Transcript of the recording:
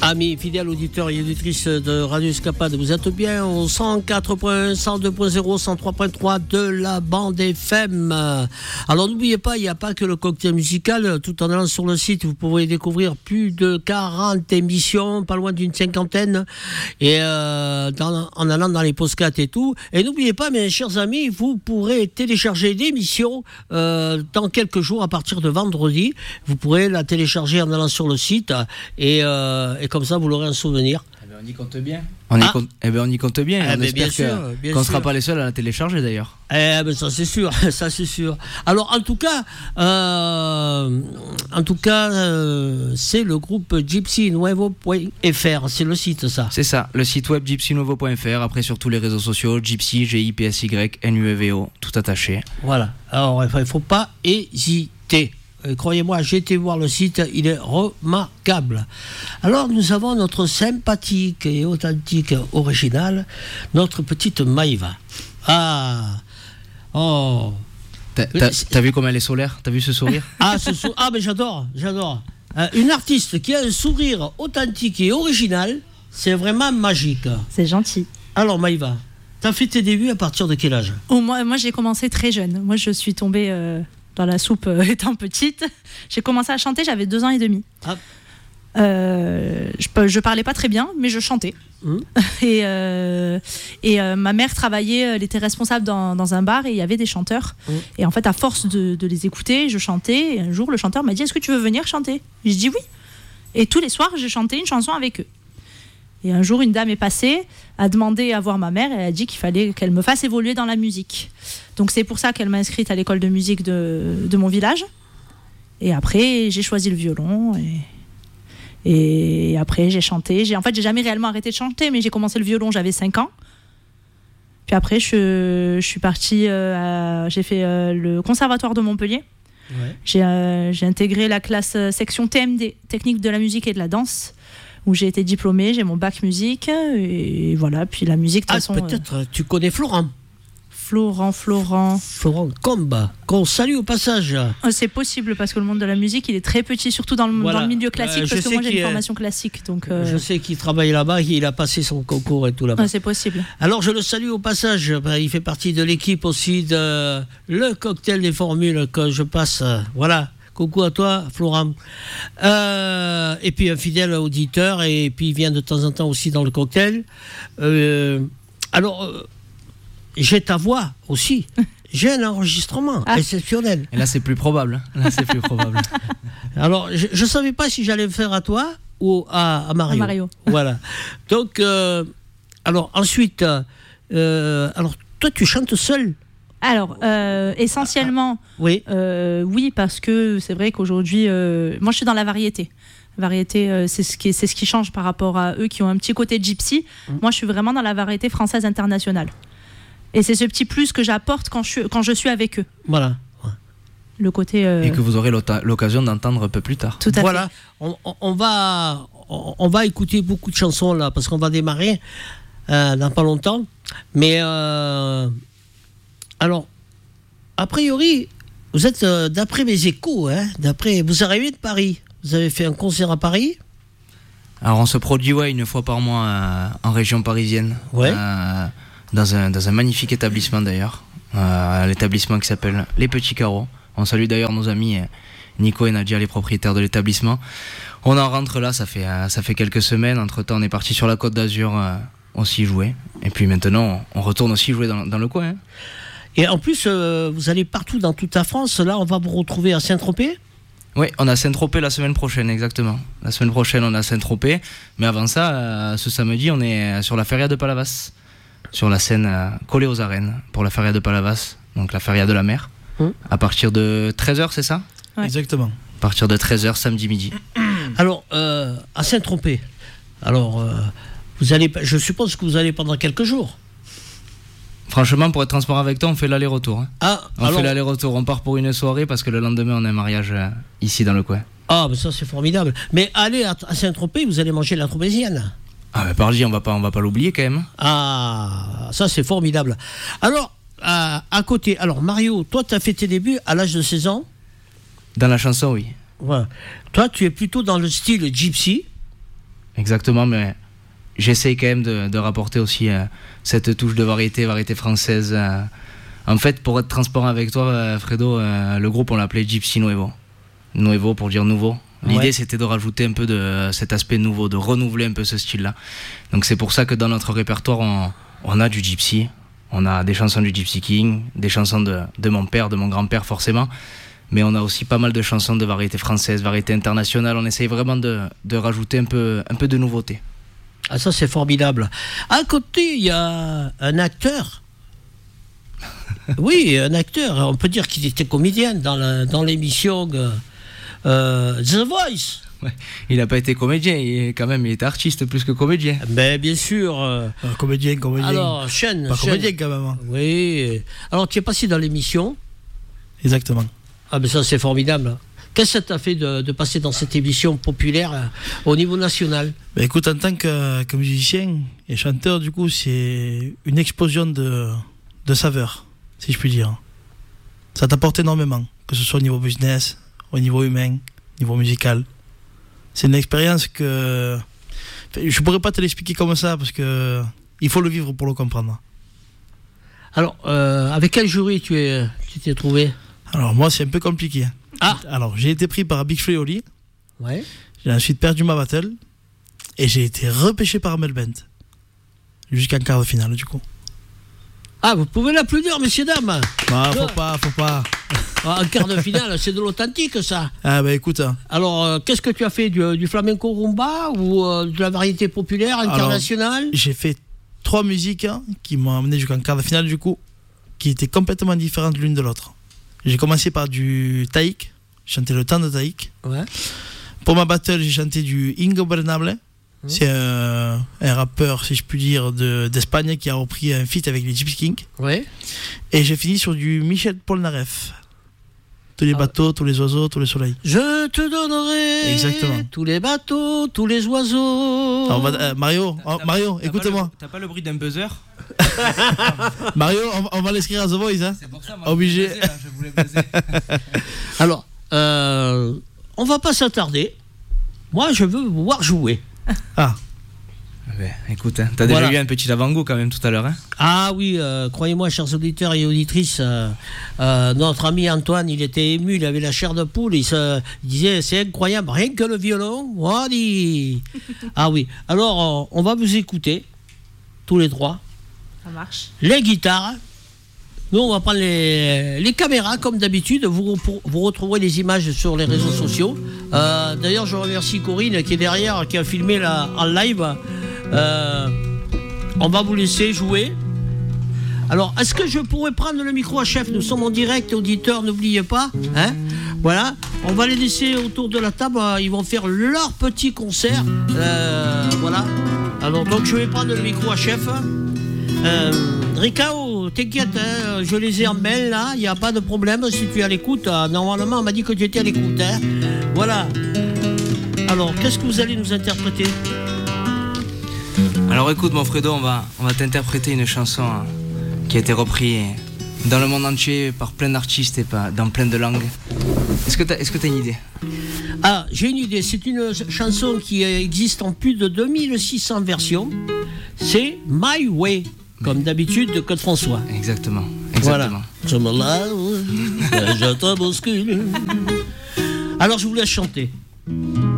Amis fidèles auditeurs et auditrices de Radio Escapade, vous êtes bien au 104.1, 102.0, 103.3 de la bande FM. Alors n'oubliez pas, il n'y a pas que le cocktail musical. Tout en allant sur le site, vous pourrez découvrir plus de 40 émissions, pas loin d'une cinquantaine, et en allant dans les podcasts et tout. Et n'oubliez pas, mes chers amis, vous pourrez télécharger l'émission dans quelques jours à partir de vendredi. Vous pourrez la télécharger en allant sur le site et comme ça vous l'aurez un souvenir. On y compte bien. On y compte bien. On espère qu'on ne sera pas les seuls à la télécharger d'ailleurs. Ça c'est sûr, ça c'est sûr. Alors en tout cas, c'est le groupe gypsynuevo.fr, c'est le site ça. C'est ça, le site web gypsynuevo.fr. Après sur tous les réseaux sociaux, Gypsy, GYPSYNUEVO, tout attaché. Voilà. Alors il faut pas hésiter. Croyez-moi, j'ai été voir le site, il est remarquable. Alors nous avons notre sympathique et authentique original, notre petite Maïva. T'as vu comme elle est solaire? T'as vu ce sourire? Mais j'adore. Une artiste qui a un sourire authentique et original, c'est vraiment magique. C'est gentil. Alors Maïva, t'as fait tes débuts à partir de quel âge? Moi j'ai commencé très jeune. Moi je suis tombée dans la soupe étant petite. J'ai commencé à chanter, j'avais 2 ans et demi. Je parlais pas très bien, mais je chantais. Et ma mère travaillait, elle était responsable dans un bar et il y avait des chanteurs. Et en fait, à force de les écouter, je chantais. Et un jour, le chanteur m'a dit: est-ce que tu veux venir chanter? Je dis oui. Et tous les soirs, j'ai chanté une chanson avec eux. Et un jour, une dame est passée, a demandé à voir ma mère et elle a dit qu'il fallait qu'elle me fasse évoluer dans la musique. Donc c'est pour ça qu'elle m'a inscrite à l'école de musique de mon village. Et après, j'ai choisi le violon et après, j'ai chanté. J'ai jamais réellement arrêté de chanter, mais j'ai commencé le violon, j'avais 5 ans. Puis après, je suis partie, j'ai fait le conservatoire de Montpellier. Ouais. J'ai intégré la classe section TMD, technique de la musique et de la danse, où j'ai été diplômée, j'ai mon bac musique, et voilà, puis la musique, de toute façon... Peut-être, tu connais Florent Comba, qu'on salue au passage. C'est possible, parce que le monde de la musique, il est très petit, surtout dans le milieu classique, parce que moi j'ai une formation classique. Donc, je sais qu'il travaille là-bas, il a passé son concours et tout là-bas. C'est possible. Alors je le salue au passage, il fait partie de l'équipe aussi de le cocktail des formules que je passe, voilà. Coucou à toi, Florent. Et puis un fidèle auditeur, et puis il vient de temps en temps aussi dans le cocktail. J'ai ta voix aussi. J'ai un enregistrement exceptionnel. Et là, c'est plus probable. Alors, je ne savais pas si j'allais le faire à toi ou à Mario. À Mario. Voilà. Donc, alors ensuite, toi, tu chantes seul? Alors, essentiellement, oui, parce que c'est vrai qu'aujourd'hui, moi, je suis dans la variété. Variété, c'est ce qui change par rapport à eux qui ont un petit côté gypsy. Moi, je suis vraiment dans la variété française internationale. Et c'est ce petit plus que j'apporte quand je suis avec eux. Voilà. Le côté... Et que vous aurez l'occasion d'entendre un peu plus tard. Tout à fait. On va écouter beaucoup de chansons là, parce qu'on va démarrer dans pas longtemps. Mais alors, a priori, vous êtes, d'après mes échos, vous arrivez de Paris. Vous avez fait un concert à Paris? Alors on se produit une fois par mois en région parisienne. Ouais. Dans un magnifique établissement d'ailleurs, l'établissement qui s'appelle Les Petits Carreaux. On salue d'ailleurs nos amis Nico et Nadia, les propriétaires de l'établissement. On en rentre là, ça fait quelques semaines. Entre temps, on est parti sur la Côte d'Azur aussi jouer. Et puis maintenant, on retourne aussi jouer dans le coin. Et en plus, vous allez partout dans toute la France. Là, on va vous retrouver à Saint-Tropez. Oui, on a Saint-Tropez la semaine prochaine, exactement. La semaine prochaine, on a Saint-Tropez. Mais avant ça, ce samedi, on est sur la feria de Palavas. Sur la scène collée aux arènes pour la feria de Palavas, donc la feria de la mer, à partir de 13h, c'est ça? Ouais. Exactement. À partir de 13h, samedi midi. Alors, à Saint-Tropez, je suppose que vous allez pendant quelques jours. Franchement, pour être transparent avec toi, on fait l'aller-retour. On fait l'aller-retour, on part pour une soirée parce que le lendemain, on a un mariage ici dans le coin. Ah, mais ça c'est formidable. Mais allez à Saint-Tropez, vous allez manger la tropézienne. Ah mais pardi, on va pas l'oublier quand même. Ah, ça c'est formidable. Alors, à côté, Mario, toi tu as fait tes débuts à l'âge de 16 ans? Dans la chanson, oui. Ouais. Toi tu es plutôt dans le style gypsy. exactement, mais j'essaye quand même de rapporter aussi cette touche de variété française. En fait, pour être transparent avec toi, Fredo, le groupe on l'appelait Gypsy Nuevo. Nuevo pour dire nouveau. L'idée c'était de rajouter un peu de cet aspect nouveau, de renouveler un peu ce style-là. Donc c'est pour ça que dans notre répertoire, on a du gypsy, on a des chansons du Gypsy King, des chansons de mon père, de mon grand-père forcément, mais on a aussi pas mal de chansons de variété française, variété internationale. On essaye vraiment de rajouter un peu de nouveauté. Ah, ça c'est formidable. À côté, il y a un acteur. Oui, un acteur. On peut dire qu'il était comédien dans l'émission The Voice. Ouais. Il n'a pas été comédien, il était artiste plus que comédien. Mais bien sûr. Comédien. Alors, Sean. Pas comédien quand même. Hein. Oui. Alors, tu es passé dans l'émission. Exactement. Ah, mais ça c'est formidable. Qu'est-ce que ça t'a fait de passer dans cette émission populaire au niveau national? Bah, écoute, en tant que musicien et chanteur, du coup, c'est une explosion de saveurs, si je puis dire. Ça t'apporte énormément, que ce soit au niveau business, au niveau humain, au niveau musical. C'est une expérience que je pourrais pas te l'expliquer comme ça parce que il faut le vivre pour le comprendre. Alors, avec quel jury tu t'es trouvé? Alors moi, c'est un peu compliqué. Ah. Alors, j'ai été pris par Big Fleoli. Ouais. J'ai ensuite perdu ma battle et j'ai été repêché par Melbent jusqu'en quart de finale du coup. Ah, vous pouvez l'applaudir, messieurs, dames. Bah, faut pas. En quart de finale, c'est de l'authentique, ça. Ah, bah écoute. Alors, qu'est-ce que tu as fait? Du flamenco rumba ou de la variété populaire internationale? Alors, j'ai fait 3 musiques qui m'ont amené jusqu'en quart de finale, du coup, qui étaient complètement différentes l'une de l'autre. J'ai commencé par du taïk, j'ai chanté le temps de taïk. Ouais. Pour ma battle, j'ai chanté du Ingobernable. C'est un rappeur, si je puis dire, d'Espagne qui a repris un feat avec les Gypsy Kings. Ouais. Et j'ai fini sur du Michel Polnareff. Tous les bateaux, tous les oiseaux, tous les soleils. Je te donnerai Exactement. tous les bateaux, tous les oiseaux. Alors, Mario, écoute-moi. T'as pas le bruit d'un buzzer? Mario, on va l'inscrire à The Voice. Hein. C'est pour ça, obligé. Je voulais buzzer. Alors, on va pas s'attarder. Moi, je veux vous voir jouer. Ah. Ouais, écoute, t'as déjà eu un petit avant-goût quand même tout à l'heure. Hein. Ah oui, croyez-moi, chers auditeurs et auditrices, notre ami Antoine, il était ému, il avait la chair de poule, il disait c'est incroyable, rien que le violon. Ah oui, alors on va vous écouter, tous les trois. Ça marche. Les guitares. Nous, on va prendre les caméras, comme d'habitude. Vous retrouverez les images sur les réseaux sociaux. D'ailleurs, je remercie Corinne qui est derrière, qui a filmé là, en live. On va vous laisser jouer. Alors, est-ce que je pourrais prendre le micro à chef? Nous sommes en direct, auditeurs, n'oubliez pas. Hein, voilà. On va les laisser autour de la table. Ils vont faire leur petit concert. Voilà. Alors, donc, je vais prendre le micro à chef. Ricao, t'inquiète, hein, je les ai en mail là, il n'y a pas de problème si tu es à l'écoute. Normalement, on m'a dit que tu étais à l'écoute. Hein. Voilà. Alors, qu'est-ce que vous allez nous interpréter? Alors écoute, mon Fredo, on va t'interpréter une chanson qui a été reprise dans le monde entier par plein d'artistes et dans plein de langues. Est-ce que t'as une idée? Ah, j'ai une idée. C'est une chanson qui existe en plus de 2600 versions. C'est My Way. Comme d'habitude de Claude François. Exactement. Voilà. Je me lave, je te bouscule. Alors je vous laisse chanter.